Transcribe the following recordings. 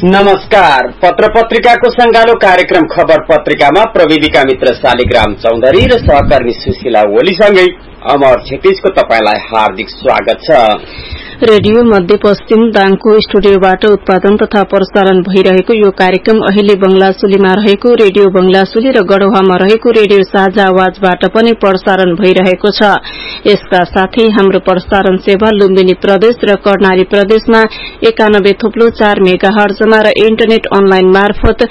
नमस्कार। पत्र पत्रिकाको संगालो कार्यक्रम खबर पत्रिकामा प्रविधिका मित्र शालिग्राम चौधरी र सहकर्मी सुशीला ओलीसँगै अमर क्षितिजको तपाईलाई हार्दिक स्वागत छ। रेडियो मध्यपश्चिम दाङको स्टुडियोबाट उत्पादन तथा प्रसारण भइरहेको यो कार्यक्रम अहिले बंगलासुलीमा रहेको रेडियो बंगलासुली र गढवामा रहेको रेडियो साझा आवाजबाट पनि प्रसारण भइरहेको छ। यसका साथै हाम्रो प्रसारण सेवा लुम्बिनी प्रदेश र कर्णाली प्रदेशमा 91.4 मेगाहर्जमा र इन्टरनेट अनलाइन मार्फत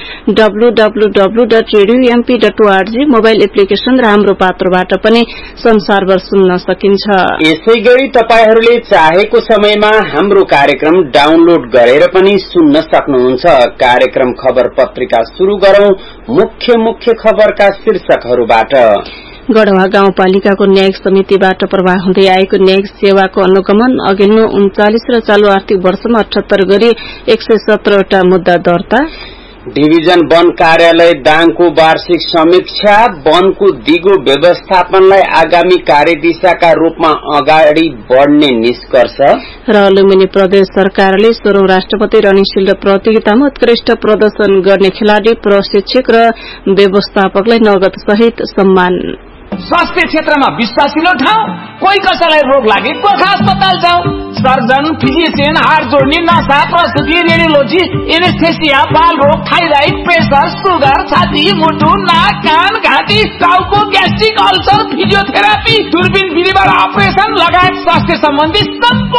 www.radiomp.org मोबाइल एप्लिकेशन र हाम्रो पात्रबाट पनि संसारभर सुन्न सकिन्छ। यसैगरी तपाईहरूले चाहेको समयमा हाम्रो कार्यक्रम डाउनलोड गरेर पनि सुन्न सक्नुहुन्छ। कार्यक्रम खबर पत्रिका शुरू गरौं मुख्य खबरका शीर्षकहरूबाट। गढवा गाउँपालिकाको न्यायिक समितिबाट प्रवाह हुँदै आएको न्यायिक सेवाको अनुगमन अघिल्लो 39 र चालू आर्थिक वर्षमा 78 गरी 117 वटा मुद्दा दर्ता। डिभिजन वन कार्यालय दाङको वार्षिक समीक्षा। वनको दिगो व्यवस्थापनलाई आगामी कार्यदिशाका रूपमा अगाडि बढ़ने निष्कर्ष। र लुम्बिनी प्रदेश सरकारले 16औं राष्ट्रपति रणशील प्रतियोगितामा उत्कृष्ट प्रदर्शन गर्ने खेलाड़ी, प्रशिक्षक र व्यवस्थापकलाई नगद सहित सम्मान। स्वास्थ्य क्षेत्रमा विश्वासिलो ठाउँ। कोही कसैलाई रोग लागे गोर्खा अस्पताल जाऊ। सर्जन, फिजिशियन, हाड जोड्ने, नसा, प्रसुति, रेडियोलोजी, एनेस्थेसिया, बाल रोग, थाइराइड, प्रेसर, सुगर, छाती, मुटु, नाक, कान, घाँटी, टाउको, ग्यास्ट्रिक, अल्सर, फिजियोथेरापी, दूरबीन विधिबाट अपरेशन लगायत स्वास्थ्य सम्बन्धी सम्पूर्ण